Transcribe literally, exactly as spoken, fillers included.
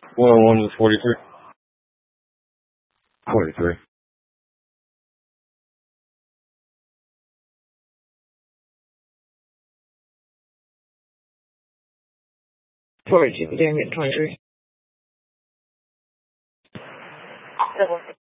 one oh one to forty-three. forty-three. forty-two, but didn't get twenty-three.